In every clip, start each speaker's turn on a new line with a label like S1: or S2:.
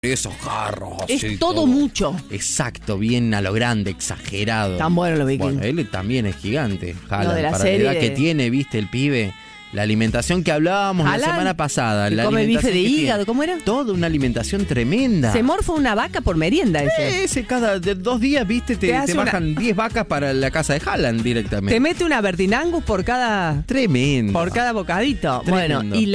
S1: Esos carros así,
S2: Es todo mucho.
S1: Exacto, bien a lo grande, exagerado.
S2: Tan bueno lo Vikings.
S1: Bueno, él también es gigante. Haaland,
S2: de la
S1: para
S2: serie
S1: la edad que
S2: de-
S1: tiene, viste, el pibe. La alimentación que hablábamos la
S2: Haaland,
S1: semana pasada.
S2: que
S1: La
S2: come bife
S1: alimentación
S2: de
S1: que tiene.
S2: hígado, ¿cómo era?
S1: Toda una alimentación tremenda.
S2: Se morfa una vaca por merienda ese.
S1: Ese cada 2 días, viste,
S2: Te
S1: te
S2: hace
S1: bajan 10 vacas para la casa de Haaland directamente.
S2: Te mete una Bertinangus por cada
S1: Tremendo.
S2: bocadito.
S1: Tremendo.
S2: Bueno, y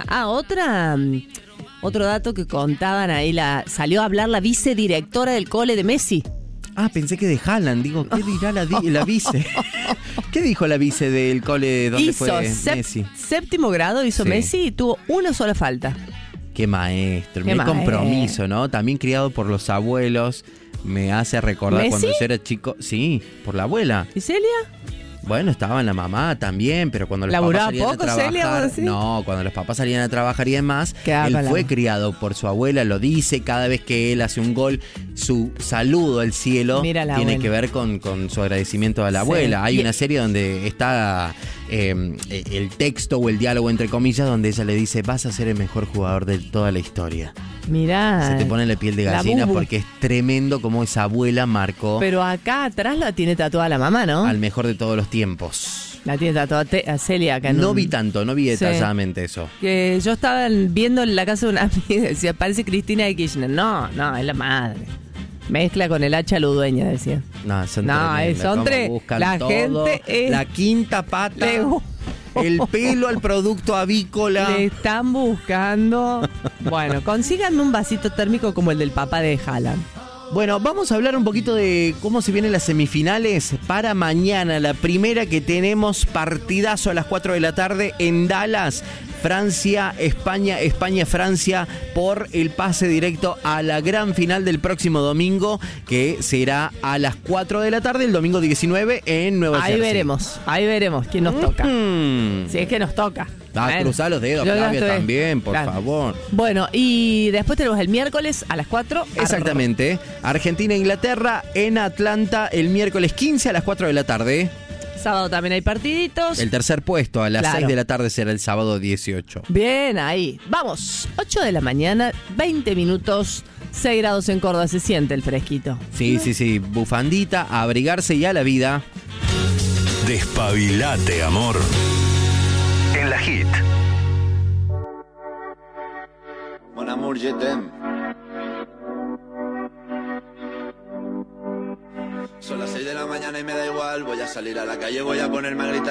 S2: otro dato que contaban ahí, salió a hablar la vicedirectora del cole de Messi.
S1: Ah, pensé que de Haaland. Digo, ¿qué dirá la vice? ¿Qué dijo la vice del cole donde fue Messi?
S2: Séptimo grado hizo
S1: Sí.
S2: Messi y tuvo una sola falta.
S1: Qué maestro,
S2: Qué
S1: qué
S2: maestro.
S1: compromiso, ¿no? También criado por los abuelos. Me hace recordar
S2: ¿Messi?
S1: cuando yo era chico. Sí, por la abuela.
S2: ¿Y Celia?
S1: Bueno, estaba en la mamá también, pero cuando los
S2: ¿Laburaba
S1: papás salían
S2: poco,
S1: a trabajar,
S2: Celia, vos decís?
S1: no, cuando los papás salían a trabajar y demás,
S2: Quedaba
S1: él
S2: con la
S1: fue
S2: mamá.
S1: criado por su abuela, lo dice, cada vez que él hace un gol, su saludo al cielo
S2: Mira la
S1: tiene
S2: abuela.
S1: que ver con su agradecimiento a la
S2: Sí.
S1: abuela. Hay
S2: Y-
S1: una serie donde está el texto o el diálogo entre comillas donde ella le dice, vas a ser el mejor jugador de toda la historia.
S2: Mirá.
S1: Se te pone la piel de
S2: La
S1: gallina
S2: bubu.
S1: porque es tremendo como esa abuela marcó
S2: Pero acá atrás la tiene tatuada la mamá, ¿no?
S1: al mejor de todos los tiempos.
S2: La tiene tatuada a Celia acá en
S1: No
S2: un-
S1: vi tanto, no vi
S2: Sí.
S1: detalladamente eso.
S2: Que yo estaba viendo en la casa de una amiga y decía, parece Cristina de Kirchner. No, es la madre. Mezcla con el hacha ludueña, decía.
S1: No, son
S2: No,
S1: tremendas,
S2: son
S1: cómo
S2: tres.
S1: buscan
S2: La
S1: todo,
S2: gente es-
S1: la quinta pata,
S2: Le-
S1: el pelo al producto avícola.
S2: Le están buscando. Bueno, consíganme un vasito térmico como el del papá de Haaland.
S1: Bueno, vamos a hablar un poquito de cómo se vienen las semifinales para mañana. La primera que tenemos, partidazo a las 4 de la tarde en Dallas. Francia, España, España-Francia por el pase directo a la gran final del próximo domingo, que será a las 4 de la tarde, el domingo 19 en Nueva
S2: Ahí
S1: Jersey.
S2: veremos quién nos toca.
S1: Mm.
S2: Si es que nos toca.
S1: Ah,
S2: Bueno,
S1: cruzá los dedos,
S2: yo ya
S1: Flavia,
S2: estoy-
S1: también, por
S2: Claro.
S1: favor.
S2: Bueno, y después tenemos el miércoles a las 4.
S1: Exactamente. Argentina-Inglaterra en Atlanta el miércoles 15 a las 4 de la tarde.
S2: Sábado también hay partiditos.
S1: El tercer puesto a las
S2: Claro.
S1: 6 de la tarde será el sábado 18.
S2: Bien, ahí. Vamos, 8 de la mañana, 20 minutos, 6 grados en Córdoba. Se siente el fresquito.
S1: Sí. Bufandita, a abrigarse y a la vida.
S3: Despabilate, amor. En la Hit.
S4: Mon amour, je t'aime. Son las 6 de la mañana y me da igual. Voy a salir a la calle, voy a ponerme a gritar.